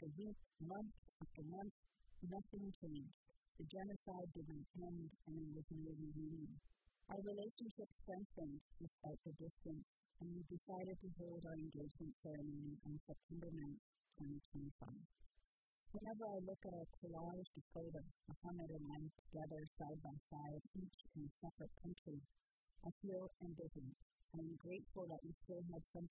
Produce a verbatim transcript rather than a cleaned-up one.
after week, month after month, nothing changed. The genocide didn't end, and there was no reunion. Our relationship strengthened despite the distance, and we decided to hold our engagement ceremony on September ninth, twenty twenty-five. Whenever I look at our collaged photos, Muhammad and I together side by side, each in a separate country, I feel ambivalent. I am grateful that we still have some